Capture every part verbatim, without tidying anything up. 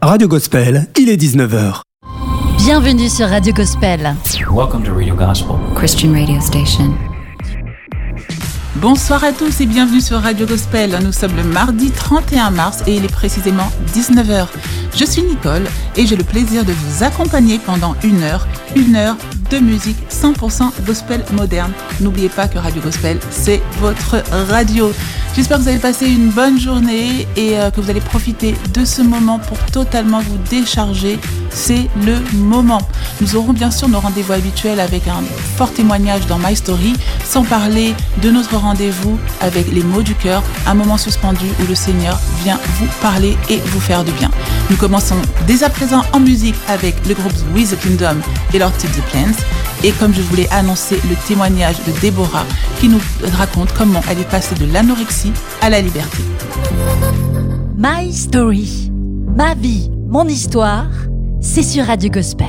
Radio Gospel, il est dix-neuf heures. Bienvenue sur Radio Gospel. Welcome to Radio Gospel, Christian radio station. Bonsoir à tous et bienvenue sur Radio Gospel. Nous sommes le mardi trente et un mars et il est précisément dix-neuf heures. Je suis Nicole et j'ai le plaisir de vous accompagner pendant une heure, une heure de musique cent pour cent gospel moderne. N'oubliez pas que Radio Gospel, c'est votre radio. J'espère que vous avez passé une bonne journée et euh, que vous allez profiter de ce moment pour totalement vous décharger. C'est le moment. Nous aurons bien sûr nos rendez-vous habituels avec un fort témoignage dans My Story, sans parler de notre rendez-vous avec les mots du cœur, un moment suspendu où le Seigneur vient vous parler et vous faire du bien. Nous commençons dès à présent en musique avec le groupe With the Kingdom et leur titre The Plans. Et comme je voulais annoncer le témoignage de Déborah qui nous raconte comment elle est passée de l'anorexie à la liberté. My Story, ma vie, mon histoire, c'est sur Radio Gospel.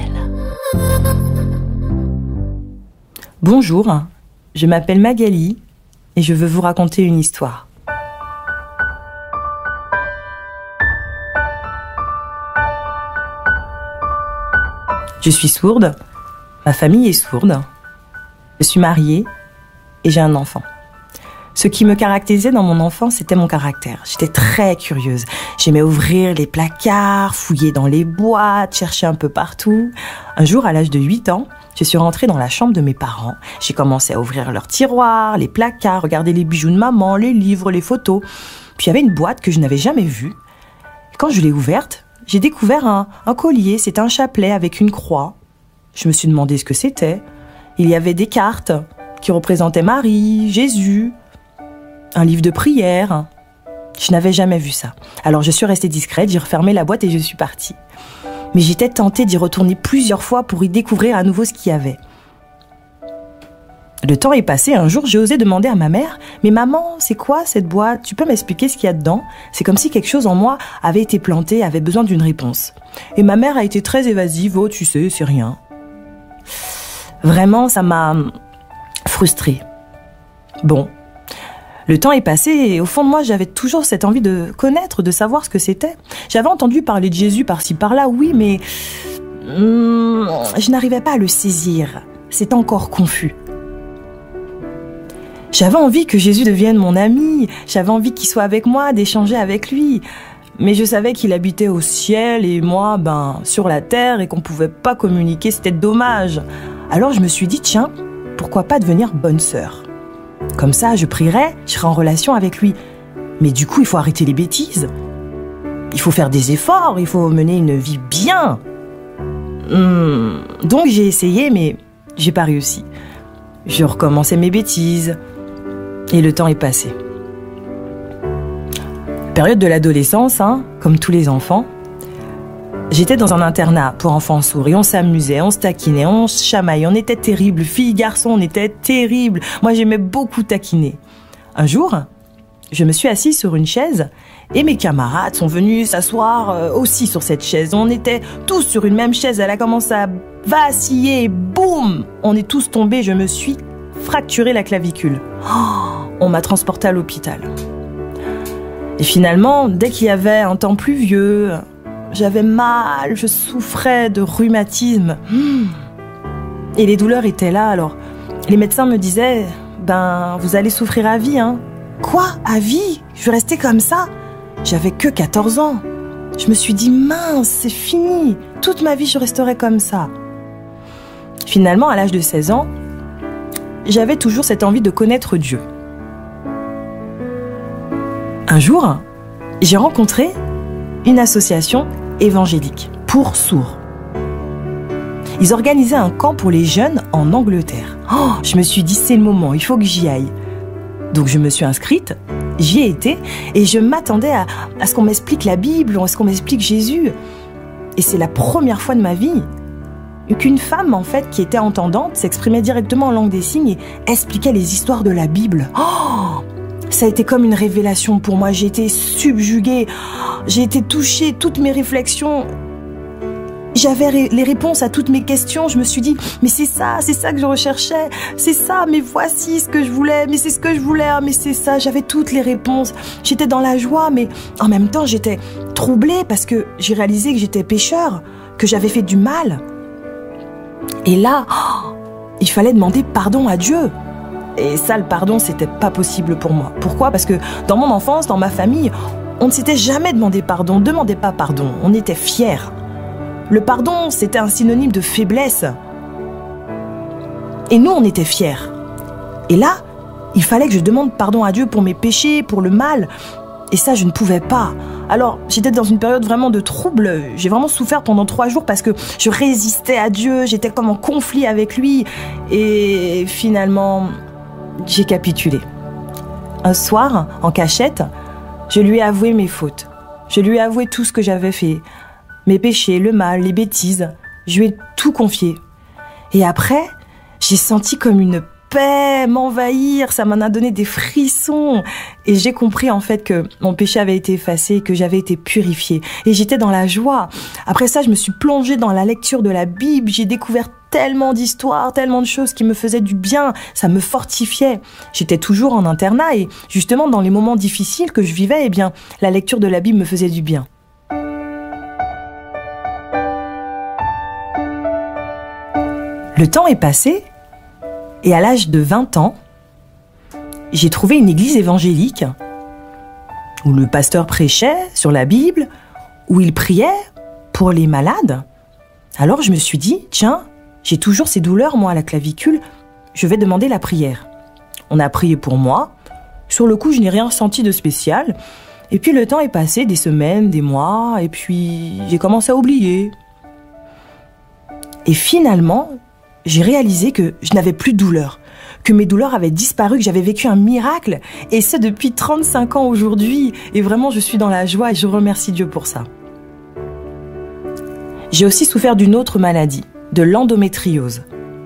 Bonjour, je m'appelle Magali et je veux vous raconter une histoire. Je suis sourde, ma famille est sourde, je suis mariée et j'ai un enfant. Ce qui me caractérisait dans mon enfance, c'était mon caractère. J'étais très curieuse. J'aimais ouvrir les placards, fouiller dans les boîtes, chercher un peu partout. Un jour, à l'âge de huit ans, je suis rentrée dans la chambre de mes parents. J'ai commencé à ouvrir leurs tiroirs, les placards, regarder les bijoux de maman, les livres, les photos. Puis il y avait une boîte que je n'avais jamais vue. Et quand je l'ai ouverte, j'ai découvert un, un collier. C'était un chapelet avec une croix. Je me suis demandé ce que c'était. Il y avait des cartes qui représentaient Marie, Jésus, un livre de prière. Je n'avais jamais vu ça. Alors je suis restée discrète, j'ai refermé la boîte et je suis partie. Mais j'étais tentée d'y retourner plusieurs fois pour y découvrir à nouveau ce qu'il y avait. Le temps est passé, un jour j'ai osé demander à ma mère « Mais maman, c'est quoi cette boîte? Tu peux m'expliquer ce qu'il y a dedans ?» C'est comme si quelque chose en moi avait été planté, avait besoin d'une réponse. Et ma mère a été très évasive « Oh, tu sais, c'est rien. » Vraiment, ça m'a frustrée. Bon. Le temps est passé et au fond de moi, j'avais toujours cette envie de connaître, de savoir ce que c'était. J'avais entendu parler de Jésus par-ci par-là, oui, mais hum, je n'arrivais pas à le saisir. C'était encore confus. J'avais envie que Jésus devienne mon ami, j'avais envie qu'il soit avec moi, d'échanger avec lui. Mais je savais qu'il habitait au ciel et moi, ben, sur la terre et qu'on pouvait pas communiquer, c'était dommage. Alors je me suis dit, tiens, pourquoi pas devenir bonne sœur ? Comme ça, je prierai, je serai en relation avec lui. Mais du coup, il faut arrêter les bêtises. Il faut faire des efforts, il faut mener une vie bien. Hum, donc j'ai essayé, mais j'ai pas réussi. Je recommençais mes bêtises. Et le temps est passé. Période de l'adolescence, hein, comme tous les enfants. J'étais dans un internat pour enfants sourds et on s'amusait, on se taquinait, on se chamaillait, on était terribles. Filles, garçons, on était terribles. Moi, j'aimais beaucoup taquiner. Un jour, je me suis assise sur une chaise et mes camarades sont venus s'asseoir aussi sur cette chaise. On était tous sur une même chaise. Elle a commencé à vaciller. Boum! On est tous tombés. Je me suis fracturé la clavicule. Oh, on m'a transportée à l'hôpital. Et finalement, dès qu'il y avait un temps pluvieux, j'avais mal, je souffrais de rhumatisme. Et les douleurs étaient là, alors les médecins me disaient « Ben, vous allez souffrir à vie, hein ». Quoi, à vie? Je vais rester comme ça? J'avais que quatorze ans. Je me suis dit « Mince, c'est fini. Toute ma vie, je resterai comme ça ». Finalement, à l'âge de seize ans, j'avais toujours cette envie de connaître Dieu. Un jour, j'ai rencontré une association évangélique pour sourds. Ils organisaient un camp pour les jeunes en Angleterre. Oh, je me suis dit, c'est le moment, il faut que j'y aille. Donc je me suis inscrite, j'y ai été, et je m'attendais à, à ce qu'on m'explique la Bible, à ce qu'on m'explique Jésus. Et c'est la première fois de ma vie qu'une femme, en fait, qui était entendante, s'exprimait directement en langue des signes et expliquait les histoires de la Bible. Oh, ça a été comme une révélation pour moi. J'ai été subjuguée, j'ai été touchée, toutes mes réflexions j'avais les réponses à toutes mes questions. Je me suis dit, mais c'est ça, c'est ça que je recherchais. C'est ça, mais voici ce que je voulais. Mais c'est ce que je voulais, mais c'est ça. J'avais toutes les réponses. J'étais dans la joie, mais en même temps, j'étais troublée parce que j'ai réalisé que j'étais pécheur, que j'avais fait du mal. Et là, oh, il fallait demander pardon à Dieu. Et ça, le pardon, c'était pas possible pour moi. Pourquoi ? Parce que dans mon enfance, dans ma famille, on ne s'était jamais demandé pardon. On ne demandait pas pardon. On était fiers. Le pardon, c'était un synonyme de faiblesse. Et nous, on était fiers. Et là, il fallait que je demande pardon à Dieu pour mes péchés, pour le mal. Et ça, je ne pouvais pas. Alors, j'étais dans une période vraiment de trouble. J'ai vraiment souffert pendant trois jours parce que je résistais à Dieu. J'étais comme en conflit avec lui. Et finalement, j'ai capitulé. Un soir, en cachette, je lui ai avoué mes fautes. Je lui ai avoué tout ce que j'avais fait. Mes péchés, le mal, les bêtises. Je lui ai tout confié. Et après, j'ai senti comme une paix m'envahir. Ça m'en a donné des frissons. Et j'ai compris en fait que mon péché avait été effacé, que j'avais été purifiée. Et j'étais dans la joie. Après ça, je me suis plongée dans la lecture de la Bible. J'ai découvert tellement d'histoires, tellement de choses qui me faisaient du bien. Ça me fortifiait. J'étais toujours en internat et justement dans les moments difficiles que je vivais, eh bien, la lecture de la Bible me faisait du bien. Le temps est passé et à l'âge de vingt ans, j'ai trouvé une église évangélique où le pasteur prêchait sur la Bible, où il priait pour les malades. Alors je me suis dit, tiens, j'ai toujours ces douleurs, moi, à la clavicule, je vais demander la prière. On a prié pour moi. Sur le coup, je n'ai rien ressenti de spécial. Et puis le temps est passé, des semaines, des mois, et puis j'ai commencé à oublier. Et finalement, j'ai réalisé que je n'avais plus de douleur, que mes douleurs avaient disparu, que j'avais vécu un miracle, et ce depuis trente-cinq ans aujourd'hui. Et vraiment, je suis dans la joie et je remercie Dieu pour ça. J'ai aussi souffert d'une autre maladie, de l'endométriose.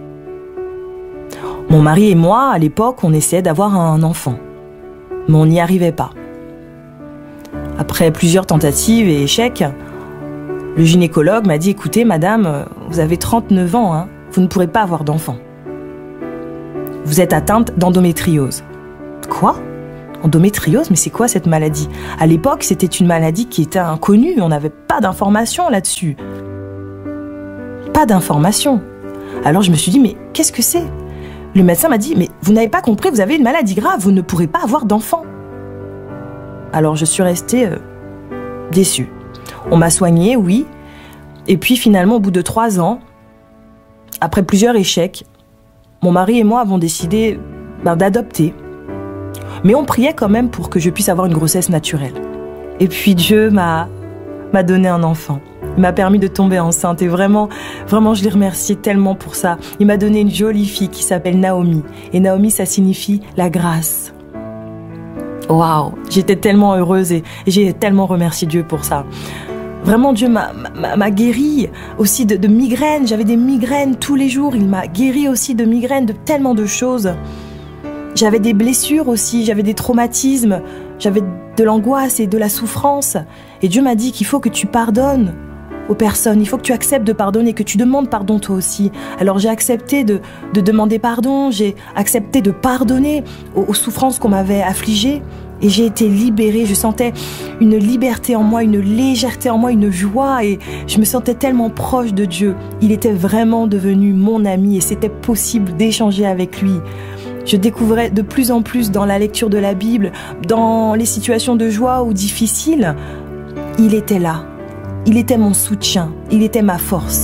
Mon mari et moi, à l'époque, on essayait d'avoir un enfant, mais on n'y arrivait pas. Après plusieurs tentatives et échecs, le gynécologue m'a dit « Écoutez, madame, vous avez trente-neuf ans, hein, vous ne pourrez pas avoir d'enfant. Vous êtes atteinte d'endométriose. » Quoi ? Endométriose, mais c'est quoi cette maladie ? À l'époque, c'était une maladie qui était inconnue, on n'avait pas d'informations là-dessus. Pas d'informations. Alors je me suis dit, mais qu'est-ce que c'est ? Le médecin m'a dit, mais vous n'avez pas compris, vous avez une maladie grave, vous ne pourrez pas avoir d'enfant. Alors je suis restée euh, déçue. On m'a soignée, oui. Et puis finalement, au bout de trois ans, après plusieurs échecs, mon mari et moi avons décidé ben, d'adopter. Mais on priait quand même pour que je puisse avoir une grossesse naturelle. Et puis Dieu m'a, m'a donné un enfant. Il m'a permis de tomber enceinte et vraiment, vraiment je l'ai remercié tellement pour ça. Il m'a donné une jolie fille qui s'appelle Naomi. Et Naomi, ça signifie la grâce. Waouh, j'étais tellement heureuse et j'ai tellement remercié Dieu pour ça. Vraiment, Dieu m'a, m'a, m'a guéri aussi de, de migraines. J'avais des migraines tous les jours. Il m'a guéri aussi de migraines, de tellement de choses. J'avais des blessures aussi, j'avais des traumatismes, j'avais de l'angoisse et de la souffrance. Et Dieu m'a dit qu'il faut que tu pardonnes aux personnes, il faut que tu acceptes de pardonner, que tu demandes pardon toi aussi. Alors j'ai accepté de, de demander pardon, j'ai accepté de pardonner aux, aux souffrances qu'on m'avait affligées. Et j'ai été libérée, je sentais une liberté en moi, une légèreté en moi, une joie. Et je me sentais tellement proche de Dieu. Il était vraiment devenu mon ami et c'était possible d'échanger avec lui. Je découvrais de plus en plus dans la lecture de la Bible, dans les situations de joie ou difficiles, il était là. Il était mon soutien, il était ma force.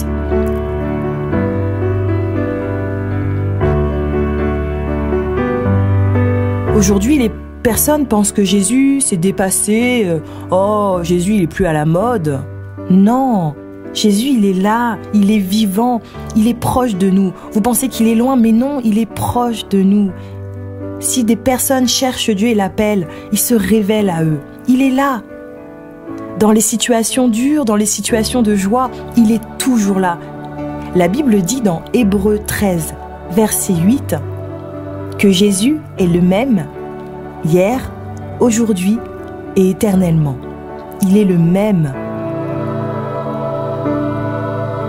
Aujourd'hui, les personnes pensent que Jésus s'est dépassé. Oh, Jésus, il est plus à la mode. Non, Jésus, il est là, il est vivant, il est proche de nous. Vous pensez qu'il est loin, mais non, il est proche de nous. Si des personnes cherchent Dieu et l'appellent, il se révèle à eux. Il est là. Dans les situations dures, dans les situations de joie, il est toujours là. La Bible dit dans Hébreux treize, verset huit, que Jésus est le même hier, aujourd'hui et éternellement. Il est le même.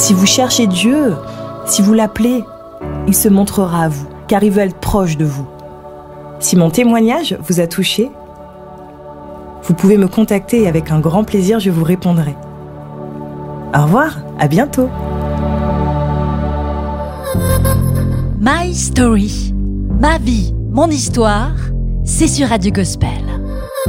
Si vous cherchez Dieu, si vous l'appelez, il se montrera à vous, car il veut être proche de vous. Si mon témoignage vous a touché, vous pouvez me contacter et avec un grand plaisir, je vous répondrai. Au revoir, à bientôt. My Story, ma vie, mon histoire, c'est sur Radio Gospel.